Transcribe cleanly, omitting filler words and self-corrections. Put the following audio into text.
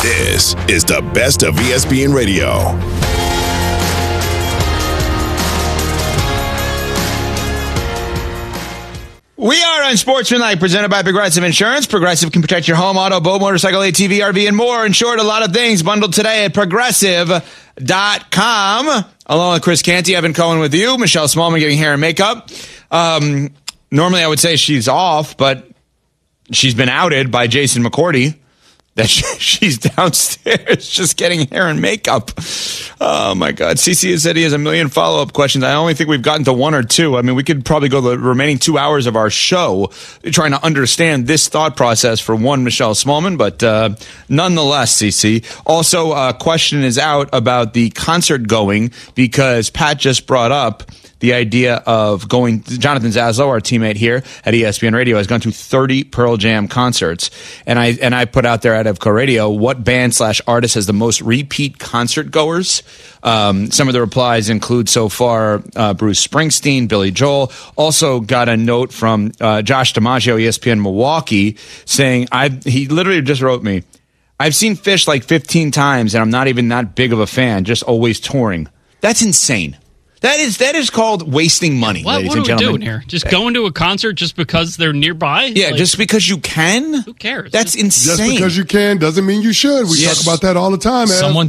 This is the best of ESPN Radio. We are Unsportsmanlike, presented by Progressive Insurance. Progressive can protect your home, auto, boat, motorcycle, ATV, RV, and more. In short, a lot of things bundled today at Progressive.com. Along with Chris Canty, Evan Cohen with you. Michelle Smallman getting hair and makeup. Normally, I would say she's off, but she's been outed by Jason McCourty that she's downstairs just getting hair and makeup. Oh, my God. CC has said he has a million follow-up questions. I only think we've gotten to one or two. I mean, we could probably go the remaining 2 hours of our show trying to understand this thought process for one Michelle Smallman, but nonetheless, CC. Also, a question is out about the concert going because Pat just brought up the idea of going. Jonathan Zaslow, our teammate here at ESPN Radio, has gone to 30 Pearl Jam concerts. And I put out there at EVCO Radio, what band/artist has the most repeat concert goers? Some of the replies include so far Bruce Springsteen, Billy Joel. Also got a note from Josh DiMaggio, ESPN Milwaukee, saying, he literally just wrote me, I've seen Phish like 15 times, and I'm not even that big of a fan, just always touring. That's insane. That is called wasting money, ladies and gentlemen. What are we doing here? Just going to a concert just because they're nearby? Yeah, just because you can? Who cares? That's insane. Just because you can doesn't mean you should. We talk about that all the time, man. Someone